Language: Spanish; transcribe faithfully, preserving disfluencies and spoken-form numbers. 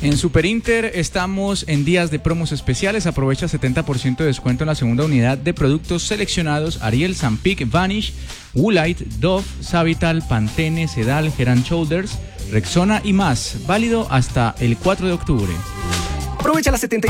En Super Inter estamos en días de promos especiales. Aprovecha setenta por ciento de descuento en la segunda unidad de productos seleccionados: Ariel, Zampic, Vanish, Woolite, Dove, Savital, Pantene, Sedal, Head and Shoulders, Rexona y más. Válido hasta el cuatro de octubre. Aprovecha las setenta